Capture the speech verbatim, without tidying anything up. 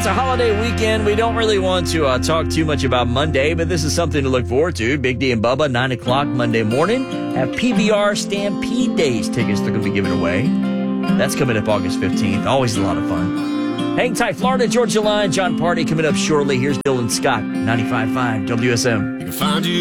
it's a holiday weekend. We don't really want to uh, talk too much about Monday, but this is something to look forward to. Big D and Bubba, nine o'clock Monday morning. Have P B R Stampede Days tickets they're going to be giving away. That's coming up August fifteenth. Always a lot of fun. Hang tight, Florida Georgia Line. John Party coming up shortly. Here's Dylan Scott, ninety-five point five W S M. You can find you